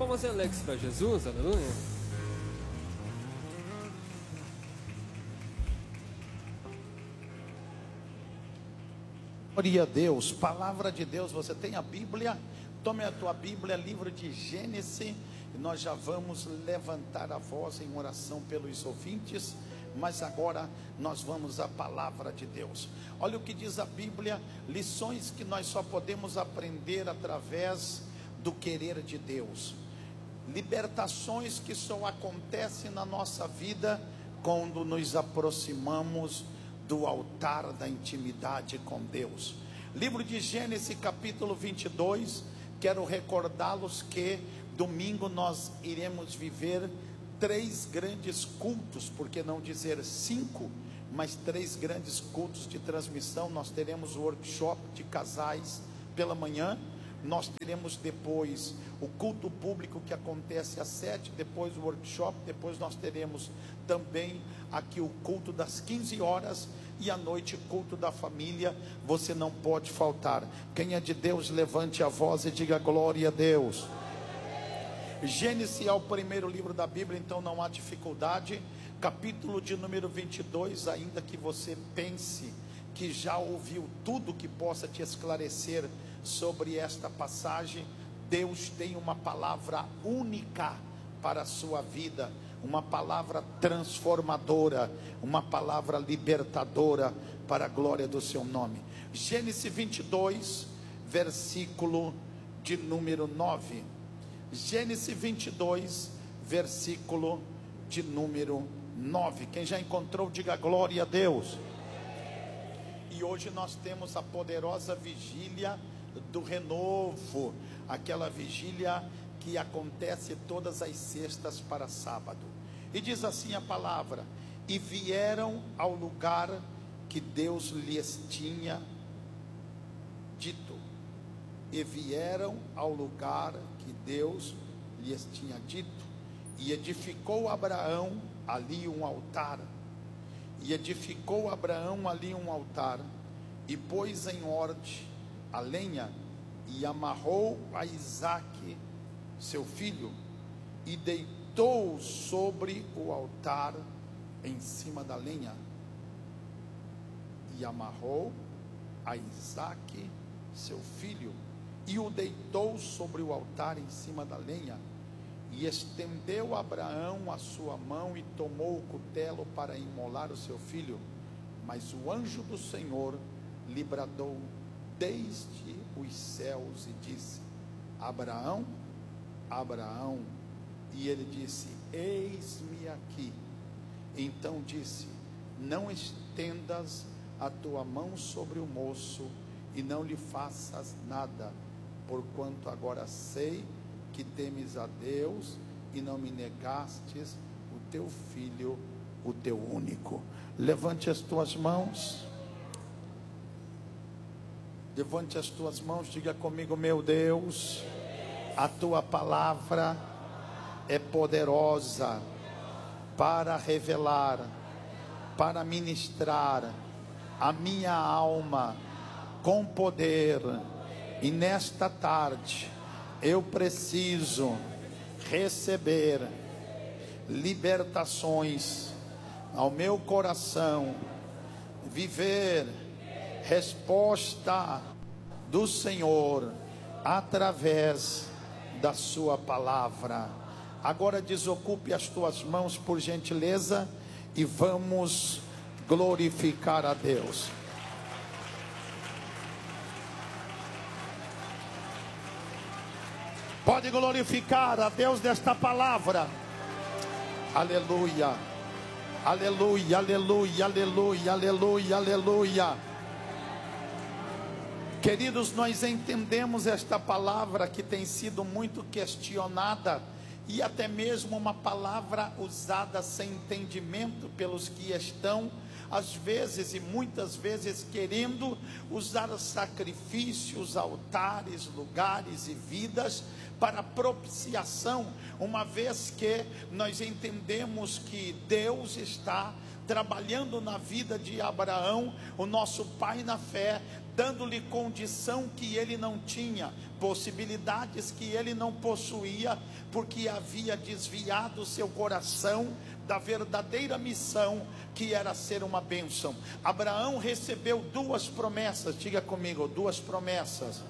palmas e alegres para Jesus, aleluia. Glória a Deus, palavra de Deus. Você tem a Bíblia? Tome a tua Bíblia, livro de Gênesis. E nós já vamos levantar a voz em oração pelos ouvintes. Mas agora nós vamos à palavra de Deus. Olha o que diz a Bíblia: lições que nós só podemos aprender através do querer de Deus. Libertações que só acontecem na nossa vida quando nos aproximamos do altar da intimidade com Deus. Livro de Gênesis, capítulo 22. Quero recordá-los que domingo nós iremos viver 3 grandes cultos, por que não dizer 5, mas 3 grandes cultos de transmissão. Nós teremos o workshop de casais pela manhã. Nós teremos depois o culto público que acontece às 7, depois o workshop, depois nós teremos também aqui o culto das 15 horas e à noite culto da família. Você não pode faltar. Quem é de Deus, levante a voz e diga glória a Deus. Gênesis é o primeiro livro da Bíblia, então não há dificuldade. Capítulo de número 22, ainda que você pense que já ouviu tudo que possa te esclarecer sobre esta passagem, Deus tem uma palavra única para a sua vida, uma palavra transformadora, uma palavra libertadora para a glória do seu nome. Gênesis 22, versículo de número 9. Gênesis 22, versículo de número 9. Quem já encontrou, diga glória a Deus. E hoje nós temos a poderosa vigília do renovo, aquela vigília que acontece todas as sextas para sábado. E diz assim a palavra: e vieram ao lugar que Deus lhes tinha dito. E vieram ao lugar que Deus lhes tinha dito. E edificou Abraão ali um altar. E edificou Abraão ali um altar, e pôs em ordem a lenha, e amarrou a Isaque, seu filho, e deitou sobre o altar em cima da lenha. E amarrou a Isaque, seu filho, e o deitou sobre o altar em cima da lenha. E estendeu Abraão a sua mão e tomou o cutelo para imolar o seu filho. Mas o anjo do Senhor lhe bradou desde os céus e disse: Abraão, Abraão. E ele disse: eis-me aqui. Então disse: não estendas a tua mão sobre o moço e não lhe faças nada, porquanto agora sei que temes a Deus e não me negastes o teu filho, o teu único. Levante as tuas mãos. Levante as tuas mãos, diga comigo: meu Deus, a tua palavra é poderosa para revelar, para ministrar a minha alma com poder. E nesta tarde eu preciso receber libertações ao meu coração, viver resposta do Senhor através da sua palavra. Agora desocupe as tuas mãos, por gentileza, e vamos glorificar a Deus. Pode glorificar a Deus desta palavra. Aleluia, aleluia, aleluia, aleluia, aleluia, aleluia. Queridos, nós entendemos esta palavra que tem sido muito questionada e até mesmo uma palavra usada sem entendimento pelos que estão, às vezes e muitas vezes, querendo usar sacrifícios, altares, lugares e vidas para propiciação, uma vez que nós entendemos que Deus está trabalhando na vida de Abraão, o nosso pai na fé, dando-lhe condição que ele não tinha, possibilidades que ele não possuía, porque havia desviado seu coração da verdadeira missão, que era ser uma bênção. Abraão recebeu duas promessas, diga comigo, duas promessas.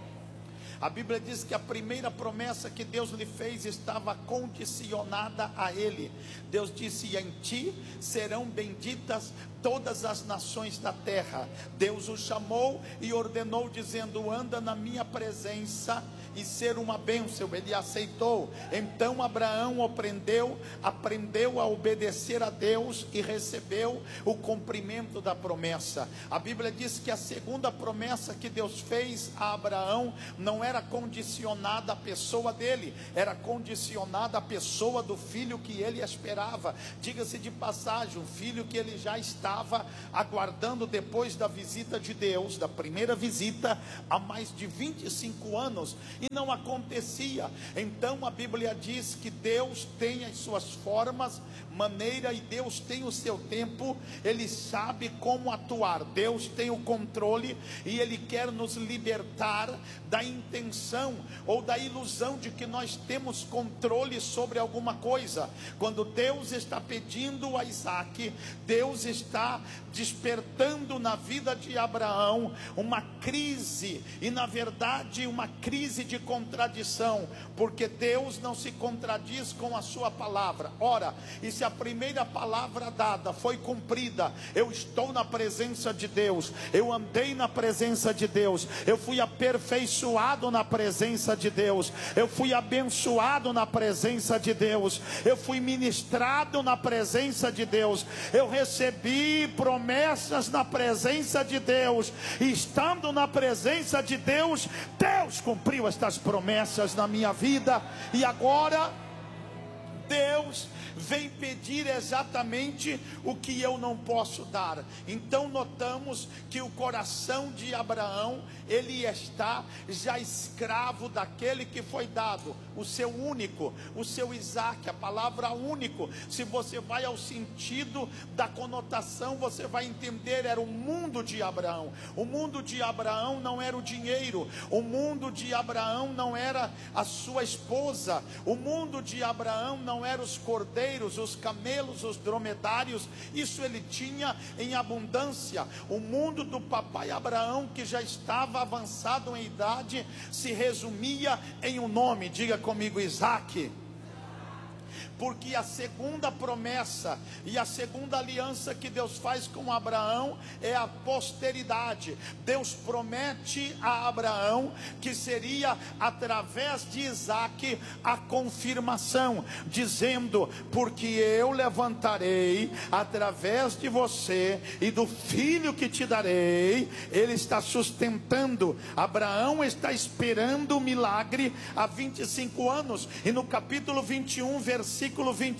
A Bíblia diz que a primeira promessa que Deus lhe fez estava condicionada a ele. Deus disse: em ti serão benditas todas as nações da terra. Deus o chamou e ordenou, dizendo: anda na minha presença e ser uma bênção. Ele aceitou. Então Abraão aprendeu a obedecer a Deus e recebeu o cumprimento da promessa. A Bíblia diz que a segunda promessa que Deus fez a Abraão não era condicionada à pessoa dele, era condicionada à pessoa do filho que ele esperava. Diga-se de passagem, um filho que ele já estava aguardando depois da visita de Deus, da primeira visita, há mais de 25 anos, e não acontecia. Então a Bíblia diz que Deus tem as suas formas, maneira, e Deus tem o seu tempo. Ele sabe como atuar. Deus tem o controle e Ele quer nos libertar da intenção ou da ilusão de que nós temos controle sobre alguma coisa. Quando Deus está pedindo a Isaac, Deus está despertando na vida de Abraão uma crise, e na verdade uma crise de contradição, porque Deus não se contradiz com a sua palavra. Ora, e se a primeira palavra dada foi cumprida, eu estou na presença de Deus, eu andei na presença de Deus, eu fui aperfeiçoado na presença de Deus, eu fui abençoado na presença de Deus, eu fui ministrado na presença de Deus, eu recebi promessas na presença de Deus, e estando na presença de Deus, Deus cumpriu estas promessas na minha vida, e agora Deus vem pedir exatamente o que eu não posso dar. Então notamos que o coração de Abraão, ele está já escravo daquele que foi dado, o seu único, o seu Isaac. A palavra único, se você vai ao sentido da conotação, você vai entender, era o mundo de Abraão. O mundo de Abraão não era o dinheiro, o mundo de Abraão não era a sua esposa, o mundo de Abraão não era os cordeiros, os camelos, os dromedários. Isso ele tinha em abundância. O mundo do papai Abraão, que já estava avançado em idade, se resumia em um nome. Diga comigo: Isaac. Porque a segunda promessa e a segunda aliança que Deus faz com Abraão é a posteridade. Deus promete a Abraão que seria através de Isaac a confirmação, dizendo: porque eu levantarei através de você e do filho que te darei. Ele está sustentando. Abraão está esperando o milagre há 25 anos, e no capítulo 21, versículo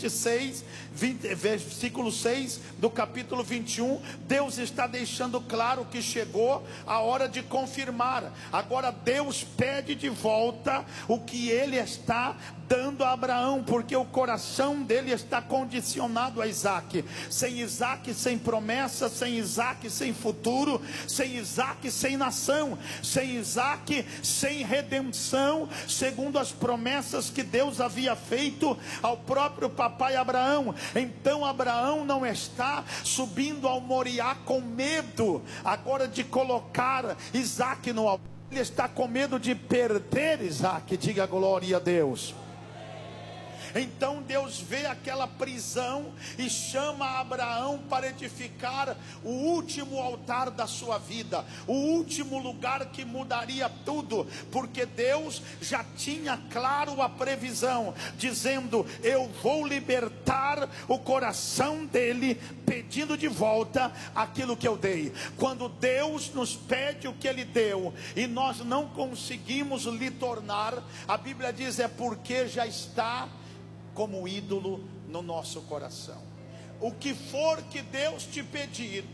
6 do capítulo 21, Deus está deixando claro que chegou a hora de confirmar. Agora Deus pede de volta o que ele está dando a Abraão, porque o coração dele está condicionado a Isaac. Sem Isaac, sem promessa; sem Isaac, sem futuro; sem Isaac, sem nação; sem Isaac, sem redenção, segundo as promessas que Deus havia feito ao próprio papai Abraão. Então Abraão não está subindo ao Moriá com medo agora de colocar Isaac no altar. Ele está com medo de perder Isaac. Diga glória a Deus. Então Deus vê aquela prisão e chama Abraão para edificar o último altar da sua vida, o último lugar que mudaria tudo, porque Deus já tinha claro a previsão, dizendo: eu vou libertar o coração dele, pedindo de volta aquilo que eu dei. Quando Deus nos pede o que ele deu e nós não conseguimos lhe tornar, a Bíblia diz: é porque já está como ídolo no nosso coração. O que for que Deus te pedir,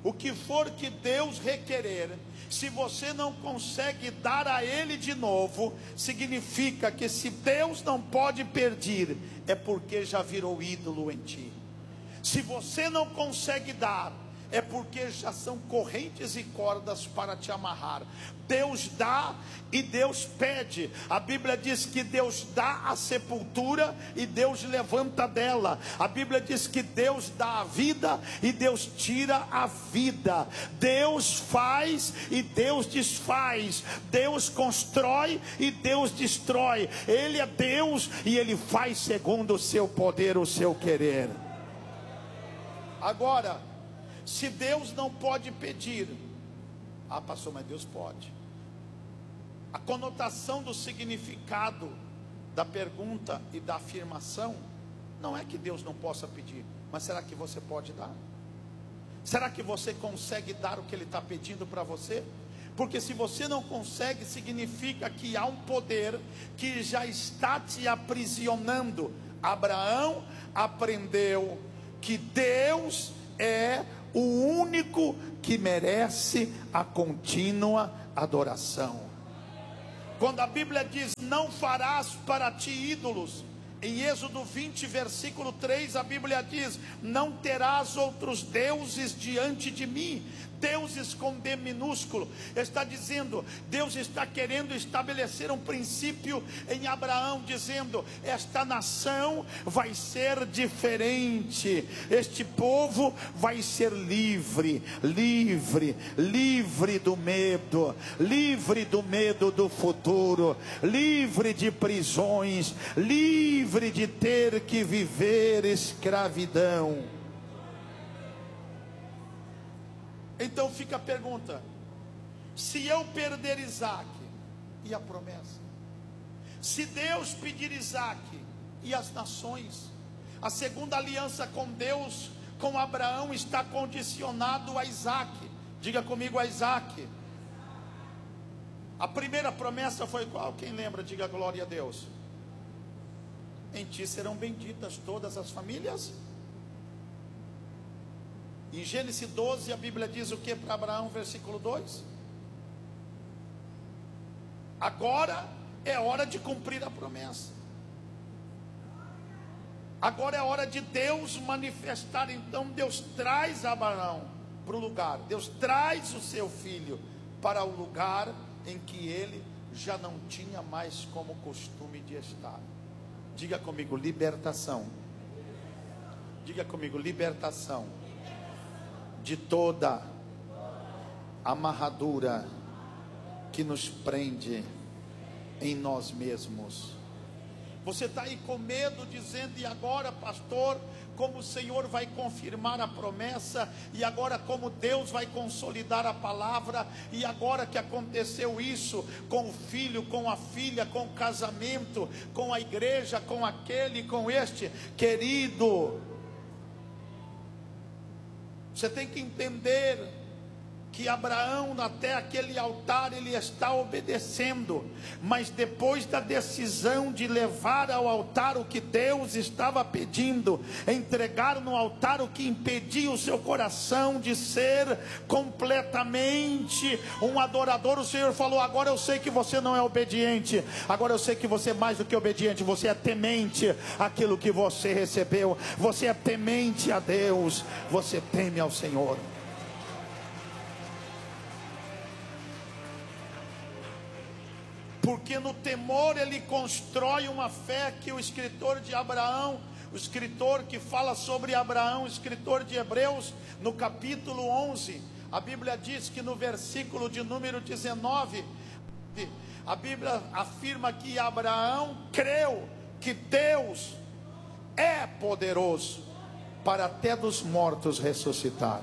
o que for que Deus requerer, se você não consegue dar a Ele de novo, significa que se Deus não pode pedir, é porque já virou ídolo em ti. Se você não consegue dar, é porque já são correntes e cordas para te amarrar. Deus dá e Deus pede. A Bíblia diz que Deus dá a sepultura e Deus levanta dela. A Bíblia diz que Deus dá a vida e Deus tira a vida. Deus faz e Deus desfaz. Deus constrói e Deus destrói. Ele é Deus e Ele faz segundo o seu poder, o seu querer. Agora, se Deus não pode pedir, pastor, mas Deus pode. A conotação do significado da pergunta e da afirmação não é que Deus não possa pedir, mas será que você pode dar? Será que você consegue dar o que Ele está pedindo para você? Porque se você não consegue, significa que há um poder que já está te aprisionando. Abraão aprendeu que Deus é o único que merece a contínua adoração. Quando a Bíblia diz: não farás para ti ídolos, em Êxodo 20 versículo 3, a Bíblia diz: não terás outros deuses diante de mim. Deuses com D minúsculo, está dizendo, Deus está querendo estabelecer um princípio em Abraão, dizendo: esta nação vai ser diferente, este povo vai ser livre, livre, livre do medo do futuro, livre de prisões, livre de ter que viver escravidão. Então fica a pergunta: se eu perder Isaac, e a promessa? Se Deus pedir Isaac, e as nações? A segunda aliança com Deus, com Abraão, está condicionado a Isaac. Diga comigo, a Isaac. A primeira promessa foi qual? Quem lembra? Diga glória a Deus. Em ti serão benditas todas as famílias. Em Gênesis 12, a Bíblia diz o que para Abraão, versículo 2? Agora é hora de cumprir a promessa. Agora é hora de Deus manifestar. Então Deus traz Abraão para o lugar. Deus traz o seu filho para o lugar em que ele já não tinha mais como costume de estar. Diga comigo, libertação. Diga comigo, libertação de toda amarradura que nos prende em nós mesmos. Você está aí com medo, dizendo: e agora, pastor, como o Senhor vai confirmar a promessa? E agora como Deus vai consolidar a palavra? E agora que aconteceu isso com o filho, com a filha, com o casamento, com a igreja, com aquele, com este? Querido, você tem que entender que Abraão, até aquele altar, ele está obedecendo, mas depois da decisão de levar ao altar o que Deus estava pedindo, entregar no altar o que impedia o seu coração de ser completamente um adorador, o Senhor falou: agora eu sei que você não é obediente, agora eu sei que você é mais do que obediente, você é temente àquilo que você recebeu, você é temente a Deus, você teme ao Senhor. Porque no temor ele constrói uma fé que o escritor de Abraão, o escritor que fala sobre Abraão, o escritor de Hebreus, no capítulo 11, a Bíblia diz que no versículo de número 19, a Bíblia afirma que Abraão creu que Deus é poderoso para até dos mortos ressuscitar.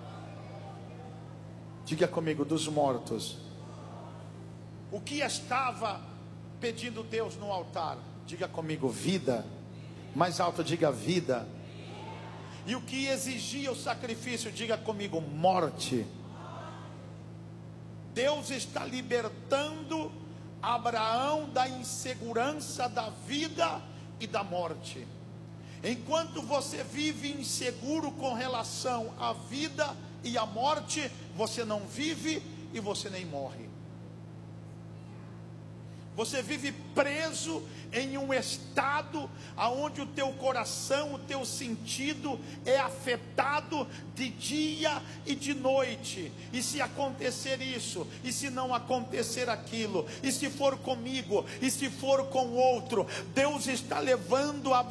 Diga comigo, dos mortos. O que estava pedindo Deus no altar? Diga comigo, vida. Mais alto, diga vida. E o que exigia o sacrifício? Diga comigo, morte. Deus está libertando Abraão da insegurança da vida e da morte. Enquanto você vive inseguro com relação à vida e a morte, você não vive e você nem morre. Você vive preso em um estado aonde o teu coração, o teu sentido é afetado de dia e de noite. E se acontecer isso, e se não acontecer aquilo, e se for comigo, e se for com outro, Deus está levando Abraão